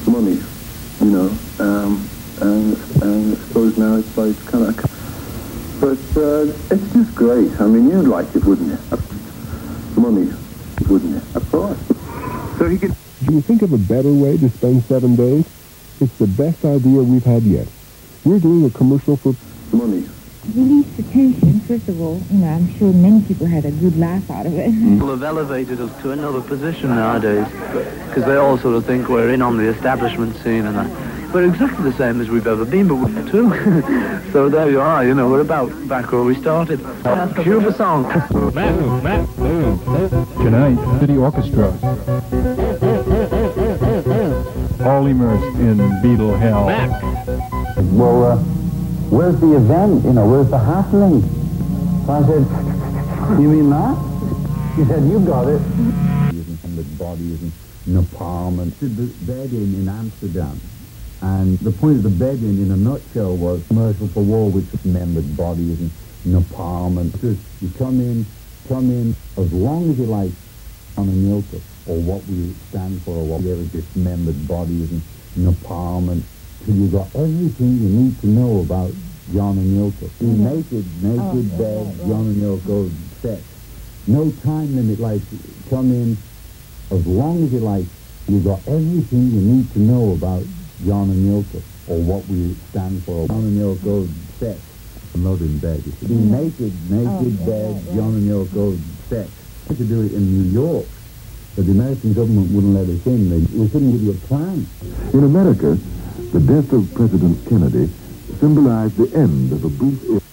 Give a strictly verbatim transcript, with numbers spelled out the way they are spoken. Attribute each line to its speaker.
Speaker 1: money, you know, um, and, and I suppose now it's like kind of, but uh, it's just great. I mean, you'd like it, wouldn't you? Money, wouldn't you? Of course. So he could...
Speaker 2: Do you think of a better way to spend seven days? It's the best idea we've had yet. We're doing a commercial for
Speaker 1: money.
Speaker 3: Release the tension, first of all. You know, I'm sure many people had a good laugh out of it.
Speaker 4: People have elevated us to another position nowadays because they all sort of think we're in on the establishment scene and that. We're exactly the same as we've ever been, but we're too. So there you are, you know, we're about back where we started. Cue the song.
Speaker 5: Matt, Matt, tonight, City Orchestra. All immersed in Beatle hell.
Speaker 6: Well, uh, where's the event? You know, where's the happening? So I said, you mean that? She said, you got it. And the bodies and napalm and the bed-in in Amsterdam. And the point of the bed-in, in a nutshell, was commercial for war with dismembered bodies and napalm. And just, you come in, come in as long as you like on a Milka, or what we stand for, or what we ever dismembered bodies and napalm, and till you got everything you need to know about John and Yoko. Mm-hmm. Naked, naked oh, bed, right, right. John and Yoko, sex. No time limit, like, come in as long as you like. You got everything you need to know about John and Yoko, or what we stand for. John and Yoko, sex. I'm not in bed. You see. Mm-hmm. Naked, naked oh, bed, right, right. John and Yoko, sex. We could do it in New York, but the American government wouldn't let us in. They, we couldn't give you a plan.
Speaker 2: In America, the death of President Kennedy symbolized the end of a brief...